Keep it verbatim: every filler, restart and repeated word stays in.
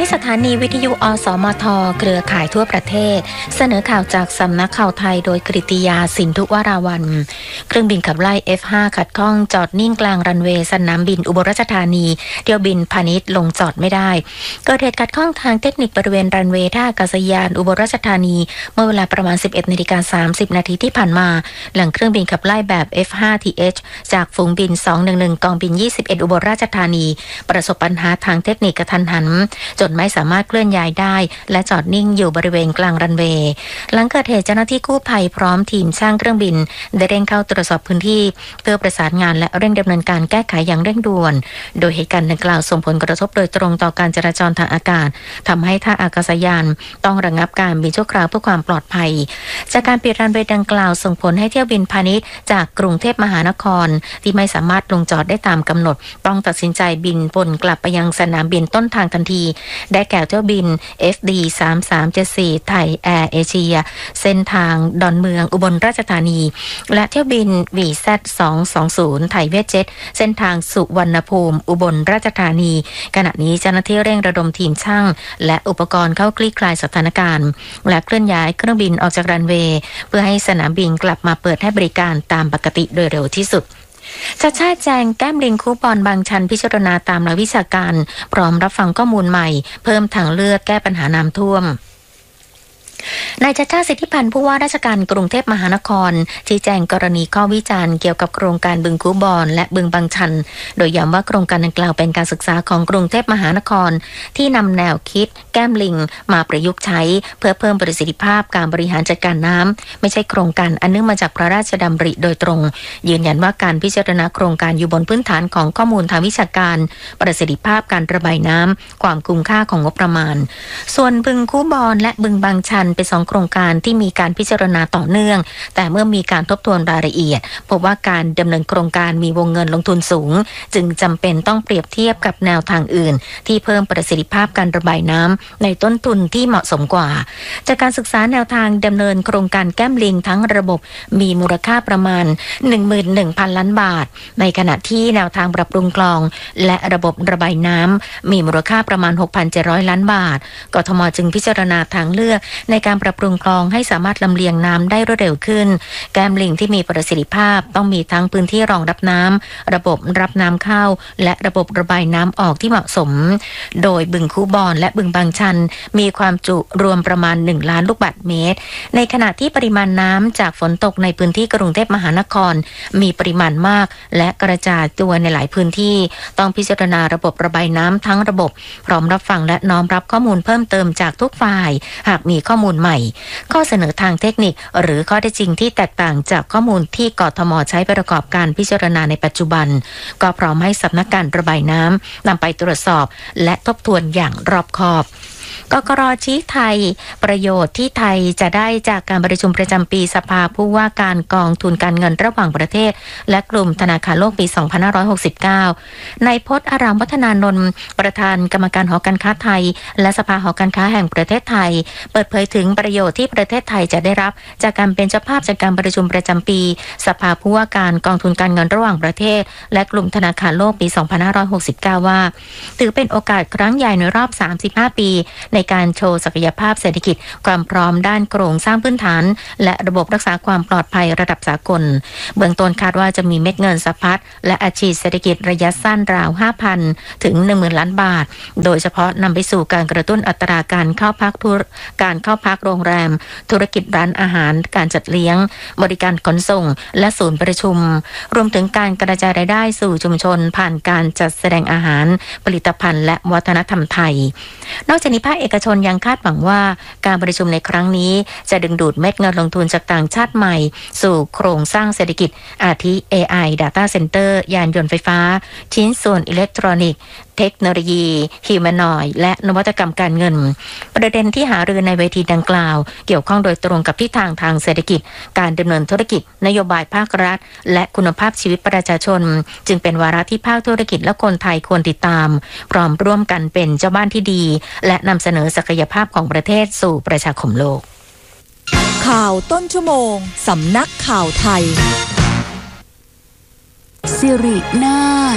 นี้สถานีวิทยุอสมทเครือข่ายทั่วประเทศเสนอข่าวจากสำนักข่าวไทยโดยกฤติยาสินธุวราวัลย์เครื่องบินขับไล่ เอฟ ห้า ขัดข้องจอดนิ่งกลางรันเวย์สนามบินอุบลราชธานีเที่ยวบินพาณิชย์ลงจอดไม่ได้เกิดเหตุขัดข้องทางเทคนิคบริเวณรันเวย์ท่าอากาศยานอุบลราชธานีเมื่อเวลาประมาณ สิบเอ็ดนาฬิกาสามสิบนาทีที่ผ่านมาหลังเครื่องบินขับไล่แบบ เอฟ ห้า ที เอช จากฝูงบินสองหนึ่งหนึ่งกองบินยี่สิบเอ็ดอุบลราชธานีประสบปัญหาทางเทคนิคกระทันหันจนไม่สามารถเคลื่อนย้ายได้และจอดนิ่งอยู่บริเวณกลางรันเวย์หลังเกิดเหตุเจ้าหน้าที่กู้ภัยพร้อมทีมช่างเครื่องบินได้เร่งเข้าตรวจสอบพื้นที่เพื่อประสานงานและเร่งดำเนินการแก้ไขอย่างเร่งด่วนโดยเหตุการณ์ดังกล่าวส่งผลกระทบโดยตรงต่อการจราจรทางอากาศทำให้ท่าอากาศยานต้องระงับการบินชั่วคราวเพื่อความปลอดภัยจากการปิดรันเวย์ดังกล่าวส่งผลให้เที่ยวบินพาณิชย์จากกรุงเทพมหานครที่ไม่สามารถลงจอดได้ตามกำหนดต้องตัดสินใจบินวนกลับไปยังสนามบินต้นทางทันทีได้แก่เที่ยวบิน เอฟ ดี สามสามเจ็ดสี่ ไทยแอร์เอเชียเส้นทางดอนเมืองอุบลราชธานีและเที่ยวบิน วี แซด สองสองศูนย์ ไทยเวทเจ็ตเส้นทางสุวรรณภูมิอุบลราชธานีขณะนี้เจ้าหน้าที่เร่งระดมทีมช่างและอุปกรณ์เข้าคลี่คลายสถานการณ์และเคลื่อนย้ายเครื่องบินออกจากรันเวย์เพื่อให้สนามบินกลับมาเปิดให้บริการตามปกติโดยเร็วที่สุดชัชชาติแจงแก้มลิงคูปองบางชันพิจารณาตามหลักวิชาการพร้อมรับฟังข้อมูลใหม่เพิ่มทางเลือกแก้ปัญหาน้ำท่วมนายชัชชาติสิทธิพันธ์ผู้ว่าราชการกรุงเทพมหานครชี้แจงกรณีข้อวิจารณ์เกี่ยวกับโครงการบึงคูบอนและบึงบางชันโดยย้ำว่าโครงการดังกล่าวเป็นการศึกษาของกรุงเทพมหานครที่นำแนวคิดแก้มลิงมาประยุกต์ใช้เพื่อเพิ่มประสิทธิภาพการบริหารจัดการน้ำไม่ใช่โครงการอันเนื่องมาจากพระราชดำริโดยตรงยืนยันว่าการพิจารณาโครงการอยู่บนพื้นฐานของข้อมูลทางวิชาการประสิทธิภาพการระบายน้ำความคุ้มค่าของงบประมาณส่วนบึงคูบอนและบึงบางชันเป็นสองโครงการที่มีการพิจารณาต่อเนื่องแต่เมื่อมีการทบทวนรายละเอียดพบว่าการดำเนินโครงการมีวงเงินลงทุนสูงจึงจำเป็นต้องเปรียบเทียบกับแนวทางอื่นที่เพิ่มประสิทธิภาพการระบายน้ำในต้นทุนที่เหมาะสมกว่าจากการศึกษาแนวทางดำเนินโครงการแก้มลิงทั้งระบบมีมูลค่าประมาณ หนึ่งหมื่นหนึ่งพัน ล้านบาทในขณะที่แนวทางปรับปรุงคลองและระบบระบายน้ำมีมูลค่าประมาณ หกพันเจ็ดร้อย ล้านบาทกทม.จึงพิจารณาทางเลือกในการปรับปรุงคลองให้สามารถลำเลียงน้ำได้รวดเร็วขึ้นแก้มลิงที่มีประสิทธิภาพต้องมีทั้งพื้นที่รองรับน้ำระบบรับน้ำเข้าและระบบระบายน้ำออกที่เหมาะสมโดยบึงคูบอนและบึงบางชันมีความจุรวมประมาณหนึ่งล้านลูกบาศก์เมตรในขณะที่ปริมาณน้ำจากฝนตกในพื้นที่กรุงเทพมหานครมีปริมาณมากและกระจายตัวในหลายพื้นที่ต้องพิจารณาระบบระบายน้ำทั้งระบบพร้อมรับฟังและน้อมรับข้อมูลเพิ่มเติมจากทุกฝ่ายหากมีข้อมูลใหม่ข้อเสนอทางเทคนิคหรือข้อเท็จจริงที่แตกต่างจากข้อมูลที่กทม.ใช้ประกอบการพิจารณาในปัจจุบันก็พร้อมให้สำนักงานระบายน้ำนำไปตรวจสอบและทบทวนอย่างรอบคอบกกร.ชี้ไทยประโยชน์ที่ไทยจะได้จากการประชุมประจำปีสภาผู้ว่าการกองทุนการเงินระหว่างประเทศและกลุ่มธนาคารโลกปี สองพันห้าร้อยหกสิบเก้านายพจน์อารามวัฒนานนท์ประธานกรรมการหอการค้าไทยและสภาหอการค้าแห่งประเทศไทยเปิดเผยถึงประโยชน์ที่ประเทศไทยจะได้รับจากการเป็นเจ้าภาพจากการประชุมประจำปีสภาผู้ว่าการกองทุนการเงินระหว่างประเทศและกลุ่มธนาคารโลกปี สองพันห้าร้อยหกสิบเก้าว่าถือเป็นโอกาสครั้งใหญ่ในรอบสามสิบห้าปีในการโชว์ศักยภาพเศรษฐกิจความพร้อมด้านโครงสร้างพื้นฐานและระบบรักษาความปลอดภัยระดับสากลเบื้องต้นคาดว่าจะมีเม็ดเงินสะพัดและอัดฉีดเศรษฐกิจระยะสั้นราว ห้าพัน ถึง หนึ่งหมื่น ล้านบาทโดยเฉพาะนำไปสู่การกระตุ้นอัตราการเข้าพักการเข้าพักโรงแรมธุรกิจร้านอาหารการจัดเลี้ยงบริการขนส่งและศูนย์ประชุมรวมถึงการกระจายรายได้สู่ชุมชนผ่านการจัดแสดงอาหารผลิตภัณฑ์และวัฒนธรรมไทยนอกจากนี้ภาคเอกชนยังคาดหวังว่าการประชุมในครั้งนี้จะดึงดูดเม็ดเงินลงทุนจากต่างชาติใหม่สู่โครงสร้างเศรษฐกิจอาทิ เอ ไอ Data Center ยานยนต์ไฟฟ้าชิ้นส่วนอิเล็กทรอนิกส์เทคโนโลยีฮิวแมนอยด์และนวัตกรรมการเงินประเด็นที่หารือในเวทีดังกล่าวเกี่ยวข้องโดยตรงกับทิศทางทางเศรษฐกิจการดำเนินธุรกิจนโยบายภาครัฐและคุณภาพชีวิตประชาชนจึงเป็นวาระที่ภาคธุรกิจและคนไทยควรติดตามพร้อมร่วมกันเป็นเจ้าบ้านที่ดีและนำเสนอศักยภาพของประเทศสู่ประชาคมโลกข่าวต้นชั่วโมงสำนักข่าวไทยสิรินา